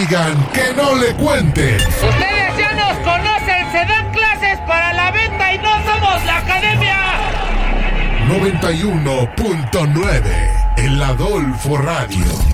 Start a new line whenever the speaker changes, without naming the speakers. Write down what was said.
digan que no le cuenten.
Ustedes ya nos conocen, se dan clases para la venta y no somos la academia.
91.9 El Adolfo Radio.